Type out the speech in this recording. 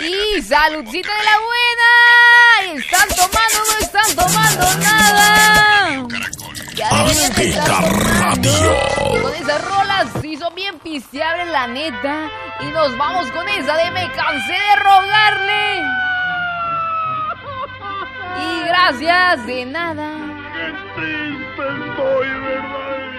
Y saludcita de la buena. Están tomando, no están tomando nada. Azteca Radio. Con esas rolas sí son bien pisteables, la neta. Y nos vamos con esa de Me cansé de rogarle. Y gracias de nada. Qué triste estoy, ¿verdad?